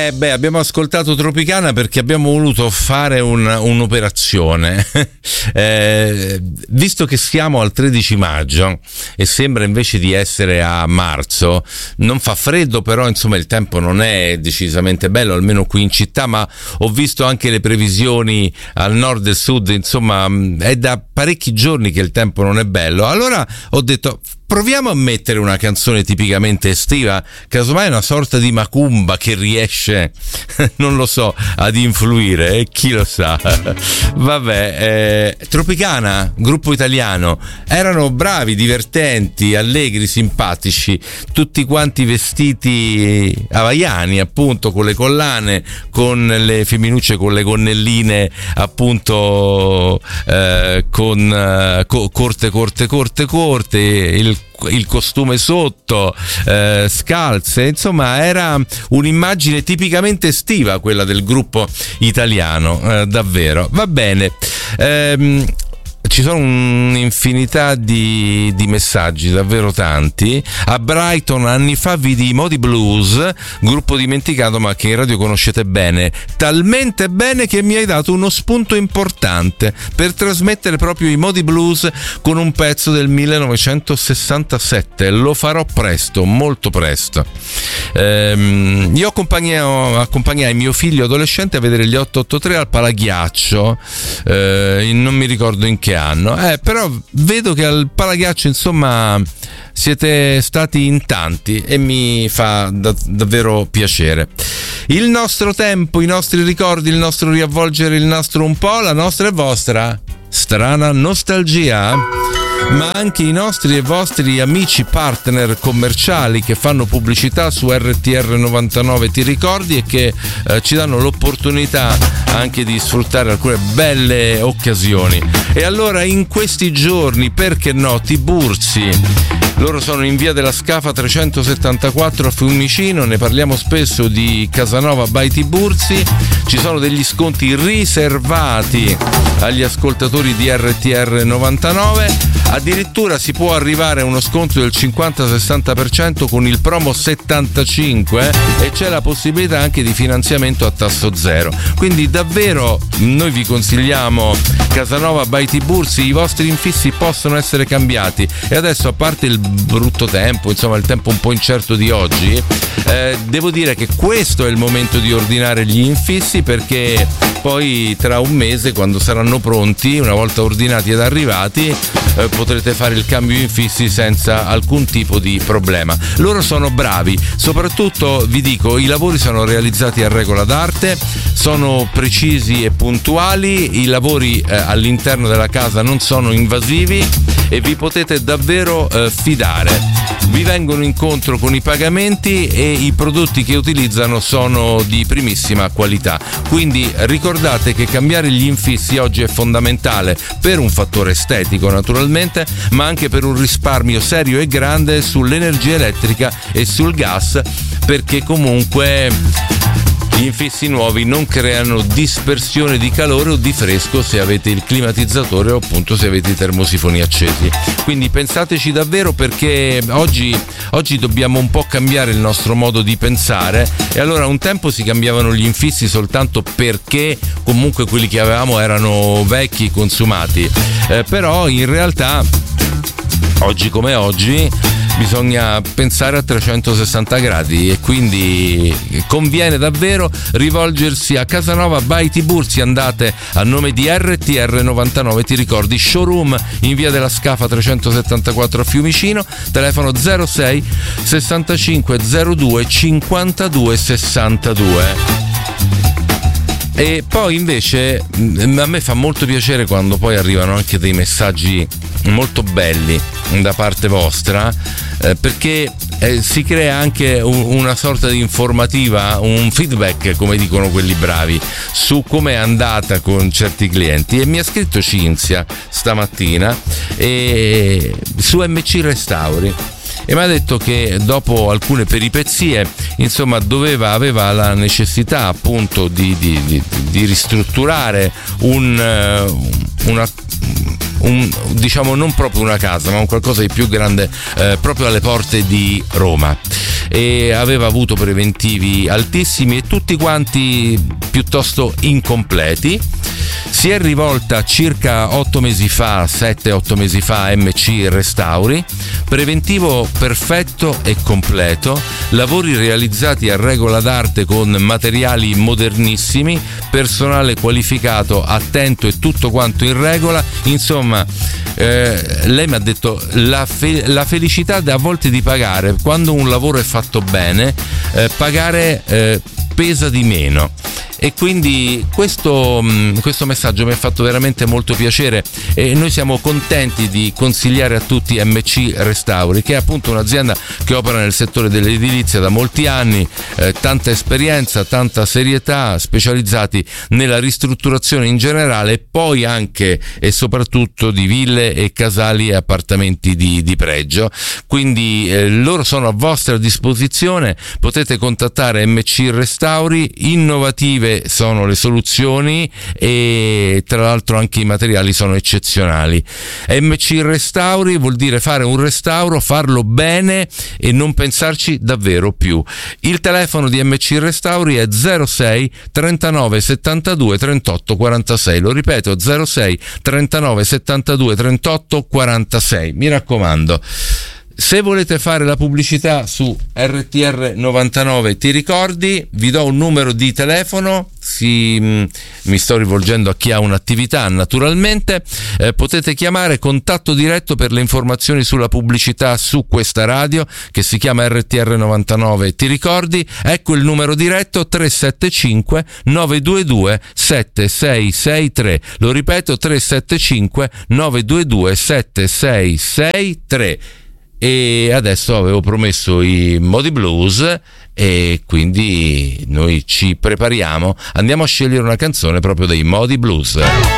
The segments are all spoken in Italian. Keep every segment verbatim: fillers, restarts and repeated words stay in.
Eh beh, abbiamo ascoltato Tropicana perché abbiamo voluto fare un, un'operazione. eh, visto che siamo al tredici maggio e sembra invece di essere a marzo, non fa freddo, però insomma il tempo non è decisamente bello, almeno qui in città, ma ho visto anche le previsioni al nord e sud, insomma è da parecchi giorni che il tempo non è bello. Allora ho detto, proviamo a mettere una canzone tipicamente estiva, casomai una sorta di macumba che riesce, non lo so, ad influire, eh, chi lo sa. Vabbè, eh, Tropicana, gruppo italiano, erano bravi, divertenti, allegri, simpatici, tutti quanti vestiti hawaiani, appunto, con le collane, con le femminucce con le gonnelline, appunto, eh, con eh, co- corte, corte, corte, corte, il il costume sotto, eh, scalze, insomma era un'immagine tipicamente estiva quella del gruppo italiano, eh, davvero. Va bene, ehm, ci sono un'infinità di, di messaggi, davvero tanti. A Brighton anni fa vidi i Moody Blues, gruppo dimenticato ma che in radio conoscete bene, talmente bene che mi hai dato uno spunto importante per trasmettere proprio i Moody Blues con un pezzo del millenovecentosessantasette. Lo farò presto, molto presto. Ehm, io accompagnai, accompagnai mio figlio adolescente a vedere gli otto otto tre al Palaghiaccio, eh, non mi ricordo in che anno, eh, però vedo che al Palaghiaccio insomma siete stati in tanti e mi fa da, davvero piacere. Il nostro tempo, i nostri ricordi, il nostro riavvolgere il nastro un po', la nostra e vostra strana nostalgia, ma anche i nostri e vostri amici partner commerciali che fanno pubblicità su R T R novantanove, ti ricordi, e che eh, ci danno l'opportunità anche di sfruttare alcune belle occasioni. E allora in questi giorni, perché no, Tiburzi, loro sono in via della Scafa trecentosettantaquattro a Fiumicino, ne parliamo spesso di Casanova by Tiburzi. Ci sono degli sconti riservati agli ascoltatori di R T R novantanove, addirittura si può arrivare a uno sconto del cinquanta sessanta per cento con il promo settantacinque e c'è la possibilità anche di finanziamento a tasso zero. Quindi davvero noi vi consigliamo Casanova by Tiburzi, i vostri infissi possono essere cambiati. E adesso, a parte il brutto tempo, insomma il tempo un po' incerto di oggi, eh, devo dire che questo è il momento di ordinare gli infissi, perché poi tra un mese, quando saranno pronti, una volta ordinati ed arrivati, eh, potrete fare il cambio infissi senza alcun tipo di problema. Loro sono bravi, soprattutto vi dico, i lavori sono realizzati a regola d'arte, sono precisi e puntuali, i lavori eh, all'interno della casa non sono invasivi e vi potete davvero eh, fidare. Vi vengono incontro con i pagamenti e i prodotti che utilizzano sono di primissima qualità. Quindi ricordate che cambiare gli infissi oggi è fondamentale per un fattore estetico naturalmente, ma anche per un risparmio serio e grande sull'energia elettrica e sul gas, perché comunque gli infissi nuovi non creano dispersione di calore o di fresco se avete il climatizzatore o appunto se avete i termosifoni accesi. Quindi pensateci davvero, perché oggi, oggi dobbiamo un po' cambiare il nostro modo di pensare. E allora un tempo si cambiavano gli infissi soltanto perché comunque quelli che avevamo erano vecchi, consumati, eh, però in realtà oggi come oggi bisogna pensare a trecentosessanta gradi e quindi conviene davvero rivolgersi a Casanova by Tiburzi. Andate a nome di R T R novantanove, ti ricordi, showroom in via della Scafa trecentosettantaquattro a Fiumicino, telefono zero sei sessantacinque zero due cinquantadue sessantadue. E poi invece a me fa molto piacere quando poi arrivano anche dei messaggi molto belli da parte vostra, eh, perché eh, si crea anche un, una sorta di informativa, un feedback, come dicono quelli bravi, su come è andata con certi clienti. E mi ha scritto Cinzia stamattina e, su M C Restauri, e mi ha detto che dopo alcune peripezie, insomma, doveva aveva la necessità appunto di, di, di, di ristrutturare un, una, un, diciamo non proprio una casa, ma un qualcosa di più grande, eh, proprio alle porte di Roma, e aveva avuto preventivi altissimi e tutti quanti piuttosto incompleti. Si è rivolta circa otto mesi fa, sette otto mesi fa, a M C Restauri, preventivo perfetto e completo, lavori realizzati a regola d'arte con materiali modernissimi, personale qualificato, attento e tutto quanto in regola. Insomma, eh, lei mi ha detto la, fe- la felicità a volte di pagare, quando un lavoro è fatto bene, eh, pagare eh, pesa di meno. E quindi questo, questo messaggio mi ha fatto veramente molto piacere, e noi siamo contenti di consigliare a tutti M C Restauri, che è appunto un'azienda che opera nel settore dell'edilizia da molti anni, eh, tanta esperienza, tanta serietà, specializzati nella ristrutturazione in generale, e poi anche e soprattutto di ville e casali e appartamenti di, di pregio. Quindi eh, loro sono a vostra disposizione, potete contattare M C Restauri. Innovative sono le soluzioni e tra l'altro anche i materiali sono eccezionali. M C Restauri vuol dire fare un restauro, farlo bene e non pensarci davvero più. Il telefono di M C Restauri è zero sei trentanove settantadue trentotto quarantasei, lo ripeto, zero sei trentanove settantadue trentotto quarantasei. Mi raccomando, se volete fare la pubblicità su R T R novantanove, ti ricordi, vi do un numero di telefono, si, mh, mi sto rivolgendo a chi ha un'attività naturalmente, eh, potete chiamare, contatto diretto per le informazioni sulla pubblicità su questa radio che si chiama R T R novantanove, ti ricordi? Ecco il numero diretto: tre sette cinque nove due due sette sei sei tre, lo ripeto, tre sette cinque nove due due sette sei sei tre. E adesso avevo promesso i Modi Blues e quindi noi ci prepariamo, andiamo a scegliere una canzone proprio dei Modi Blues.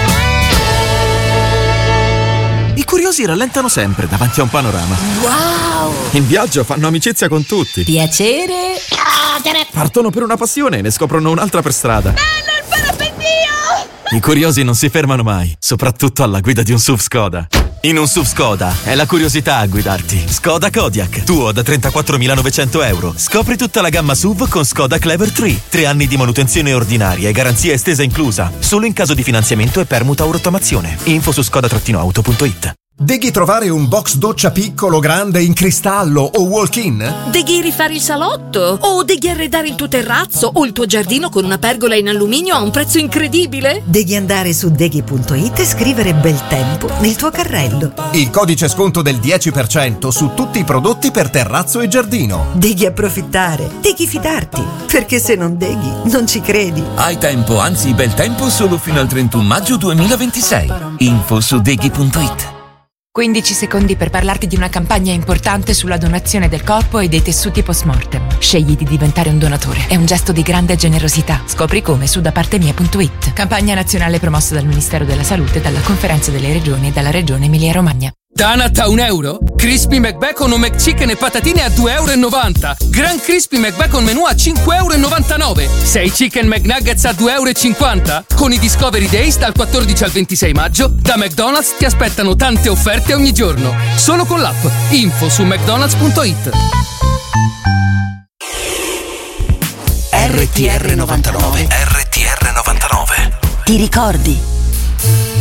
I curiosi rallentano sempre davanti a un panorama. Wow! In viaggio fanno amicizia con tutti. Piacere. Partono per una passione e ne scoprono un'altra per strada. Bello il parapendio! I curiosi non si fermano mai, soprattutto alla guida di un S U V Skoda. In un S U V Skoda è la curiosità a guidarti. Skoda Kodiaq, tuo da trentaquattromilanovecento euro. Scopri tutta la gamma S U V con Skoda Clever tre. Tre anni di manutenzione ordinaria e garanzia estesa inclusa. Solo in caso di finanziamento e permuta o rottamazione. Info su skoda auto punto it. Deghi trovare un box doccia piccolo, grande, in cristallo o walk-in? Deghi rifare il salotto? O deghi arredare il tuo terrazzo o il tuo giardino con una pergola in alluminio a un prezzo incredibile? Devi andare su deghi punto it e scrivere bel tempo nel tuo carrello. Il codice sconto del dieci per cento su tutti i prodotti per terrazzo e giardino. Devi approfittare, devi fidarti, perché se non deghi non ci credi. Hai tempo, anzi bel tempo, solo fino al trentuno maggio duemilaventisei. Info su deghi punto it. quindici secondi per parlarti di una campagna importante sulla donazione del corpo e dei tessuti post-mortem. Scegli di diventare un donatore. È un gesto di grande generosità. Scopri come su da parte mia punto it. Campagna nazionale promossa dal Ministero della Salute, dalla Conferenza delle Regioni e dalla Regione Emilia-Romagna. Donut a un euro? Crispy McBacon o McChicken e patatine a due euro e novanta. Gran Crispy McBacon menù a cinque euro e novantanove. sei Chicken McNuggets a due euro e cinquanta. Con i Discovery Days dal quattordici al ventisei maggio, da McDonald's ti aspettano tante offerte ogni giorno. Solo con l'app. Info su mcdonalds punto it. R T R novantanove. R T R novantanove. Ti ricordi?